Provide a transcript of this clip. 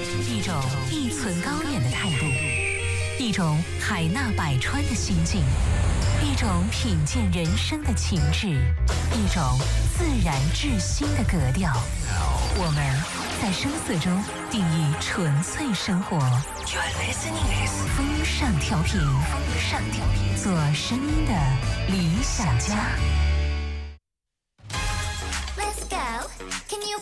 一种一寸高远的态度，一种海纳百川的心境，一种品鉴人生的情致，一种自然至心的格调。我们在声色中定义纯粹生活。风尚调频，做声音的理想家。